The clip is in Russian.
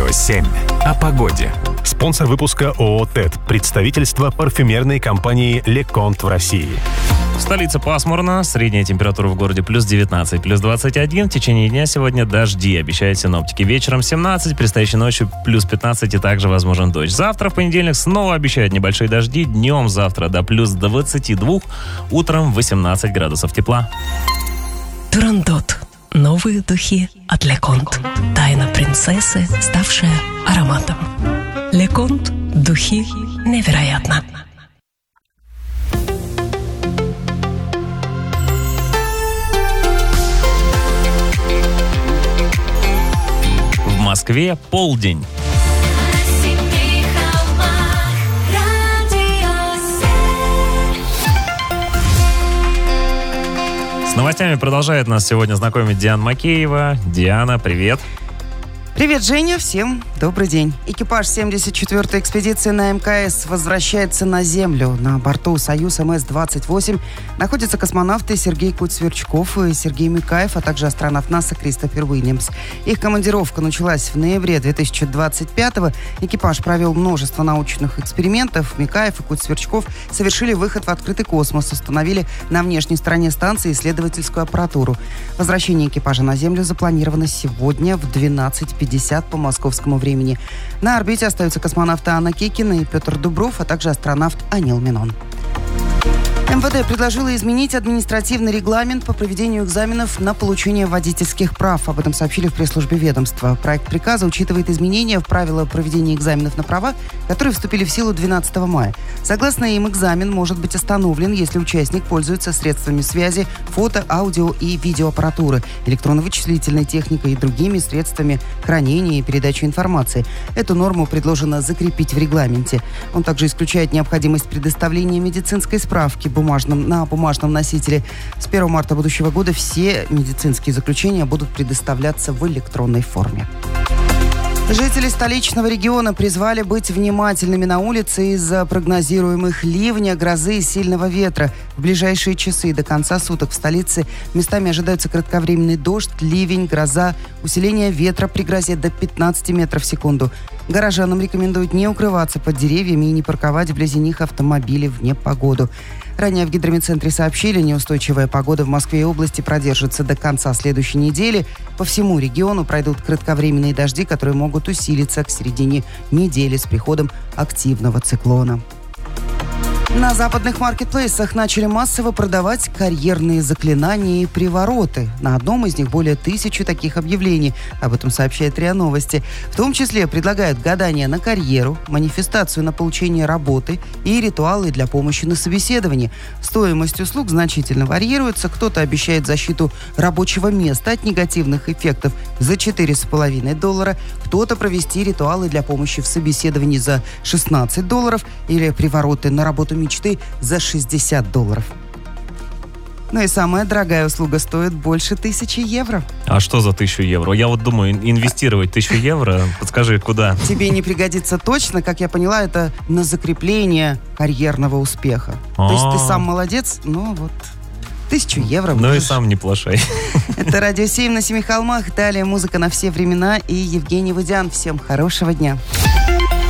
Радио 7. О погоде. Спонсор выпуска ООО «ТЭД». Представительство парфюмерной компании «Леконт» в России. В столице пасмурно, средняя температура в городе плюс 19, плюс 21. В течение дня сегодня дожди, обещают синоптики. Вечером 17, предстоящей ночью плюс 15 и также возможен дождь. Завтра, в понедельник, снова обещают небольшие дожди. Днем завтра до плюс 22, утром 18 градусов тепла. Турандот. Новые духи от Леконт. Тайна принцессы, ставшая ароматом. Леконт. Духи невероятно. В Москве полдень. С новостями продолжает нас сегодня знакомить Диана Макеева. Диана, привет. Привет, Женя, всем добрый день. Экипаж 74-й экспедиции на МКС возвращается на Землю. На борту «Союз МС-28» находятся космонавты Сергей Куцверчков и Сергей Микаев, а также астронавт НАСА Кристофер Уильямс. Их командировка началась в ноябре 2025-го. Экипаж провел множество научных экспериментов. Микаев и Куцверчков совершили выход в открытый космос, установили на внешней стороне станции исследовательскую аппаратуру. Возвращение экипажа на Землю запланировано сегодня в 12:50 по московскому времени. На орбите остаются космонавты Анна Кикина и Петр Дубров, а также астронавт Анил Минон. МВД предложило изменить административный регламент по проведению экзаменов на получение водительских прав. Об этом сообщили в пресс-службе ведомства. Проект приказа учитывает изменения в правила проведения экзаменов на права, которые вступили в силу 12 мая. Согласно им, экзамен может быть остановлен, если участник пользуется средствами связи, фото, аудио и видеоаппаратуры, электронно-вычислительной техникой и другими средствами хранения и передачи информации. Эту норму предложено закрепить в регламенте. Он также исключает необходимость предоставления медицинской справки на бумажном носителе. С 1 марта будущего года все медицинские заключения будут предоставляться в электронной форме. Жители столичного региона призвали быть внимательными на улице из-за прогнозируемых ливня, грозы и сильного ветра. В ближайшие часы до конца суток в столице местами ожидаются кратковременный дождь, ливень, гроза, усиление ветра при грозе до 15 метров в секунду. Горожанам рекомендуют не укрываться под деревьями и не парковать вблизи них автомобили в непогоду. Ранее в гидромедцентре сообщили, неустойчивая погода в Москве и области продержится до конца следующей недели. По всему региону пройдут кратковременные дожди, которые могут усилиться к середине недели с приходом активного циклона. На западных маркетплейсах начали массово продавать карьерные заклинания и привороты. На одном из них более 1000 таких объявлений. Об этом сообщает РИА Новости. В том числе предлагают гадания на карьеру, манифестацию на получение работы и ритуалы для помощи на собеседовании. Стоимость услуг значительно варьируется. Кто-то обещает защиту рабочего места от негативных эффектов за $4,5, кто-то провести ритуалы для помощи в собеседовании за $16 или привороты на работу мечты за $60. Ну и самая дорогая услуга стоит больше 1000 евро. А что за 1000 евро? Я вот думаю, инвестировать 1000 евро, подскажи, куда? Тебе не пригодится точно, как я поняла, это на закрепление карьерерного успеха. То есть ты сам молодец, но вот 1000 евро. Ну и сам не плашай. Это Радио 7 на Семи холмах. Далее музыка на все времена и Евгений Водян. Всем хорошего дня.